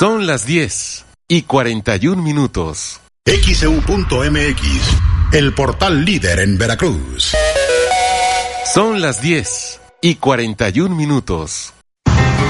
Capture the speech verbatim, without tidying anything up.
Son las diez y cuarenta y un minutos. X E U punto M X, el portal líder en Veracruz. Son las diez y cuarenta y un minutos.